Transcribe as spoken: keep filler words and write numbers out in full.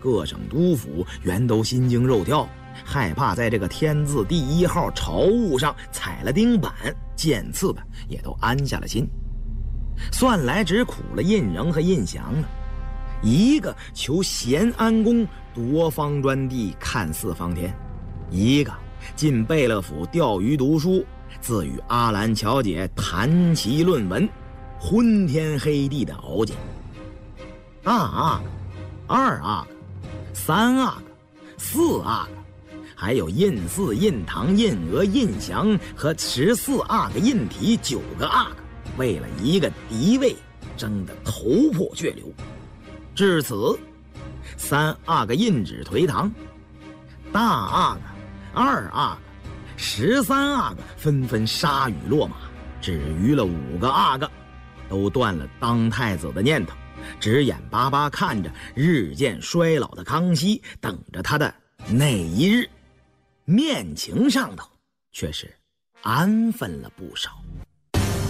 各省督府原都心惊肉跳，害怕在这个天字第一号朝务上踩了钉板，渐次的也都安下了心。算来只苦了胤禛和胤祥了，一个求咸安宫夺方专地看四方天，一个进贝勒府钓鱼读书，自与阿兰乔姐谈棋论文，昏天黑地的熬煎。大阿哥、二阿哥、三阿哥、四阿哥，还有胤四、胤堂、胤娥、胤祥和十四阿哥胤体九个阿哥，为了一个嫡位争得头破血流。至此，三阿哥胤祉颓唐，大阿哥、二阿哥、十三阿哥纷纷杀羽落马，只余了五个阿哥，都断了当太子的念头，只眼巴巴看着日渐衰老的康熙，等着他的那一日。面情上头却是安分了不少。